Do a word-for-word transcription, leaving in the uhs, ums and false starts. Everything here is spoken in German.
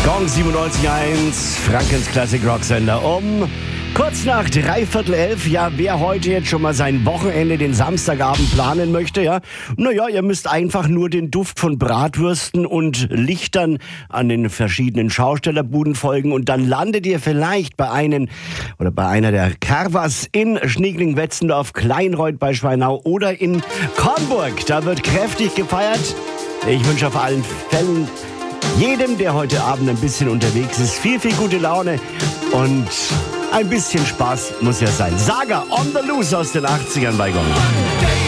Gong siebenundneunzig Komma eins, Frankens Classic Rock Sender um kurz nach dreiviertel elf. Ja, wer heute jetzt schon mal sein Wochenende, den Samstagabend planen möchte, ja, naja, ihr müsst einfach nur den Duft von Bratwürsten und Lichtern an den verschiedenen Schaustellerbuden folgen und dann landet ihr vielleicht bei einem oder bei einer der Carvas in Schniegling-Wetzendorf, Kleinreuth bei Schweinau oder in Kornburg. Da wird kräftig gefeiert. Ich wünsche auf allen Fällen jedem, der heute Abend ein bisschen unterwegs ist, viel, viel gute Laune und ein bisschen Spaß muss ja sein. Saga on the Loose aus den achtzigern bei Gong.